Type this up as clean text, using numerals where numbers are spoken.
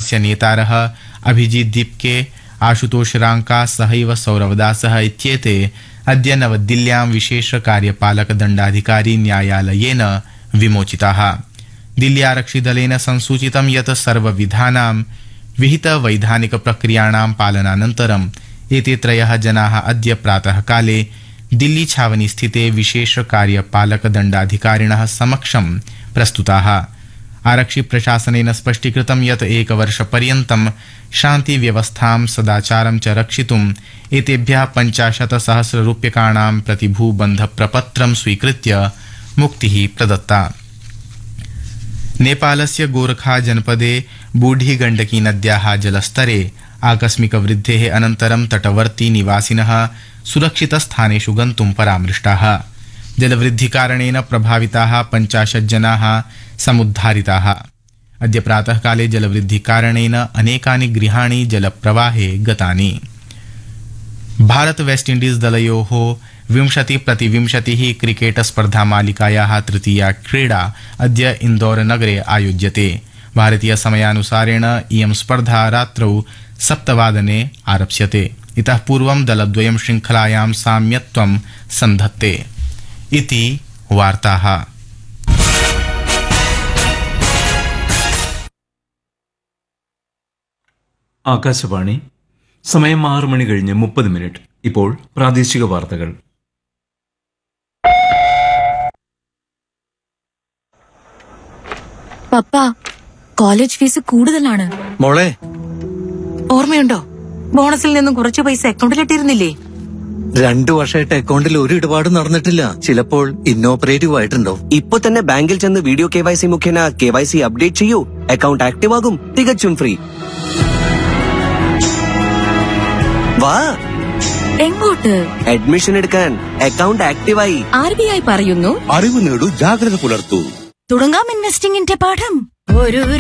दलस्य नेतारः अभिजीत दीपके, आशुतोष रांका सहैव सौरवदासः इत्येते अद्य नवदिल्ल्यां विशेष कार्यपालक दण्डाधिकारी न्यायालयेन विमोचिताः। दिल्ली आरक्षिदलेन संसूचितं यत् सर्वविधानां विहित वैधानिक प्रक्रियाणां पालनानन्तरं एते त्रयः जनाः अद्य प्रातःकाले दिल्ली छावनी स्थिते विशेष कार्यपालक दण्डाधिकारिणः समक्षं प्रस्तुताः। आरक्षि प्रशासनेन स्पष्टीकृतं यत् एकवर्षपर्यन्तं शान्तिव्यवस्थां सदाचारं च रक्षितुम् एतेभ्यः 50,000 रूप्यकाणां प्रतिभूबन्धप्रपत्रं स्वीकृत्य मुक्तिः प्रदत्ता। नेपालस्य गोरखा जनपदे बूढी गण्डकी नद्याः जलस्तरे आकस्मिक वृद्धेः अनन्तरं तटवर्ती निवासिनः सुरक्षितस्थानेषु गन्तुं परामृष्टाः। जलवृद्धिकारणेन प्रभाविताः 50 जनाः समुद्धारिताः। अद्य प्रातःकाले जलवृद्धिकारणेन अनेकानि गृहाणि जलप्रवाहे गतानि। भारत वेस्ट इण्डीज दलयोः 20-20 क्रिकेट स्पर्धामालिकायाः तृतीया क्रीडा अद्य इन्दौर नगरे आयोज्यते। भारतीय समयानुसारेण इयं स्पर्धा रात्रौ 7 आरप्स्यते। इतः पूर्वं दलद्वयं श्रृङ्खलायां साम्यत्वं सन्धत्ते इति वार्ताः। ആകാശവാണി സമയം 6:30 ഇപ്പോൾ പ്രാദേശിക വാർത്തകൾ. പപ്പ, കോളേജ് ഫീസ് കൂടുതലാണ്. മോളെ, ഓർമ്മയുണ്ടോ? ബോണസിൽ നിന്നും കുറച്ച് പൈസ അക്കൗണ്ടിലിട്ടിരുന്നില്ലേ? 2 വർഷമായിട്ട് അക്കൗണ്ടിൽ ഒരു ഇടപാടും നടന്നിട്ടില്ല. ചിലപ്പോൾ ഇന്നോപ്പറേറ്റീവ് ആയിട്ടുണ്ടോ? ഇപ്പൊ തന്നെ ബാങ്കിൽ ചെന്ന് വീഡിയോ KYC മുഖേന KYC അപ്ഡേറ്റ് ചെയ്യൂ. അക്കൗണ്ട് ആക്റ്റീവ് ആകും, തികച്ചും ഫ്രീ. വാ, എങ്ങോട്ട്? അഡ്മിഷൻ എടുക്കാൻ. അക്കൗണ്ട് ആക്റ്റീവായി. RBI പറയുന്നു, അറിവ് നേടൂ, ജാഗ്രത പുലർത്തൂ. തുടങ്ങാം ഇൻവെസ്റ്റിംഗിന്റെ പാഠം. ഒരു